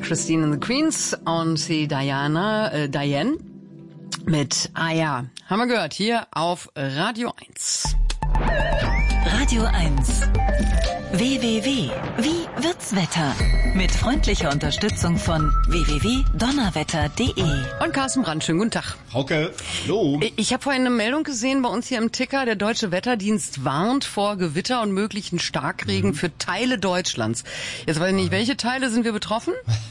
Christine and the Queens und sie Diane mit ja, haben wir gehört, hier auf Radio 1. Radio 1. WWW. Wie wird's Wetter? Mit freundlicher Unterstützung von www.donnerwetter.de. Und Carsten Brandt, schönen guten Tag. Hauke, hallo. Ich habe vorhin eine Meldung gesehen bei uns hier im Ticker. Der Deutsche Wetterdienst warnt vor Gewitter und möglichen Starkregen für Teile Deutschlands. Jetzt weiß ich nicht, welche Teile sind wir betroffen?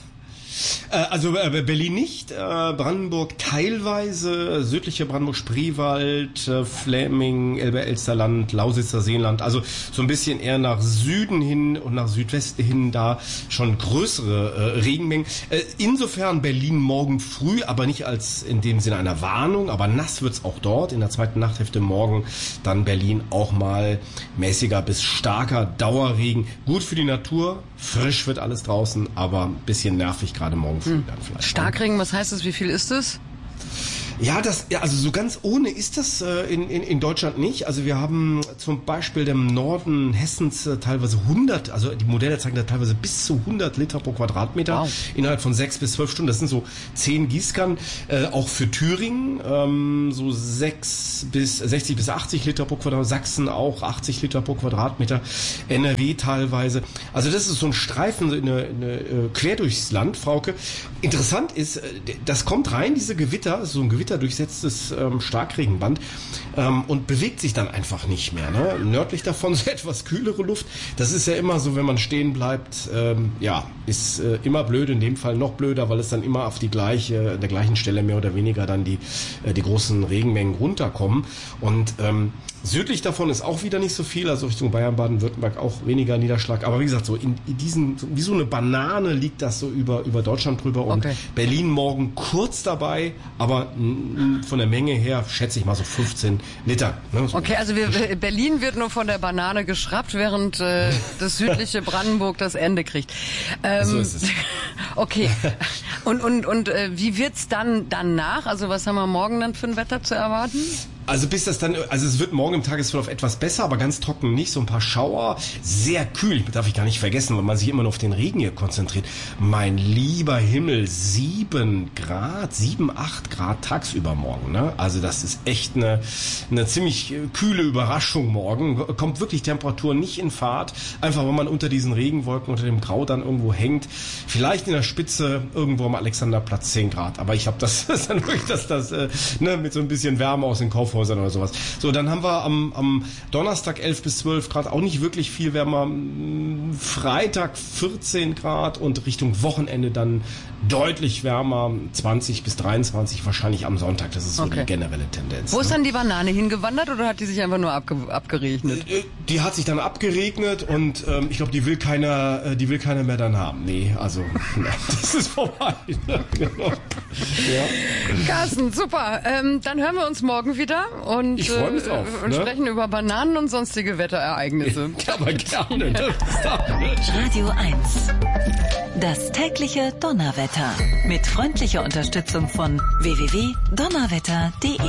Also Berlin nicht, Brandenburg teilweise, südliche Brandenburg, Spreewald, Fläming, Elbe-Elsterland, Lausitzer Seenland, also so ein bisschen eher nach Süden hin und nach Südwesten hin da schon größere Regenmengen. Insofern Berlin morgen früh, aber nicht als in dem Sinne einer Warnung, aber nass wird's auch dort. In der zweiten Nachthälfte morgen dann Berlin auch mal mäßiger bis starker Dauerregen. Gut für die Natur, frisch wird alles draußen, aber ein bisschen nervig gerade morgen früh dann vielleicht. Starkregen, was heißt das? Wie viel ist es? Ja, also so ganz ohne ist das in Deutschland nicht. Also wir haben zum Beispiel im Norden Hessens teilweise 100, also die Modelle zeigen da teilweise bis zu 100 Liter pro Quadratmeter innerhalb von 6 bis 12 Stunden. Das sind so 10 Gießkannen. Auch für Thüringen so 60 bis 80 Liter pro Quadratmeter. Sachsen auch 80 Liter pro Quadratmeter. NRW teilweise. Also das ist so ein Streifen eine quer durchs Land, Frauke. Interessant ist, das kommt rein, diese Gewitter, so ein gewitterdurchsetztes Starkregenband und bewegt sich dann einfach nicht mehr. Ne? Nördlich davon so etwas kühlere Luft. Das ist ja immer so, wenn man stehen bleibt, ist immer blöd, in dem Fall noch blöder, weil es dann immer auf der gleichen Stelle mehr oder weniger dann die großen Regenmengen runterkommen. Und südlich davon ist auch wieder nicht so viel, also Richtung Bayern, Baden-Württemberg auch weniger Niederschlag. Aber wie gesagt, so in diesen, wie so eine Banane liegt das so über Deutschland drüber. Und Berlin morgen kurz dabei, aber von der Menge her schätze ich mal so 15 Liter. Ne? So. Okay, also Berlin wird nur von der Banane geschraubt, während das südliche Brandenburg das Ende kriegt. So ist es. Okay. Und wie wird's dann danach? Also was haben wir morgen dann für ein Wetter zu erwarten? Also es wird morgen im Tagesverlauf etwas besser, aber ganz trocken nicht. So ein paar Schauer, sehr kühl, darf ich gar nicht vergessen, weil man sich immer nur auf den Regen hier konzentriert. Mein lieber Himmel, 7, 8 Grad tagsüber morgen. Ne? Also das ist echt eine ziemlich kühle Überraschung morgen. Kommt wirklich Temperatur nicht in Fahrt, einfach weil man unter diesen Regenwolken, unter dem Grau dann irgendwo hängt. Vielleicht in der Spitze irgendwo am Alexanderplatz 10 Grad. Aber ich habe das ist dann wirklich das mit so ein bisschen Wärme aus den Kaufhäusern oder sowas. So, dann haben wir am Donnerstag 11 bis 12 Grad, auch nicht wirklich viel wärmer. Freitag 14 Grad und Richtung Wochenende dann deutlich wärmer, 20 bis 23, wahrscheinlich am Sonntag. Das ist so die generelle Tendenz. Wo ist dann die Banane hingewandert oder hat die sich einfach nur abgeregnet? Die hat sich dann abgeregnet und ich glaube, die will keiner mehr dann haben. Nee, also das ist vorbei. Genau. Ja. Carsten, super. Dann hören wir uns morgen wieder und ich freue mich drauf, und sprechen über Bananen und sonstige Wetterereignisse. Ja, aber gerne. Radio 1. Das tägliche Donnerwetter. Mit freundlicher Unterstützung von www.donnerwetter.de.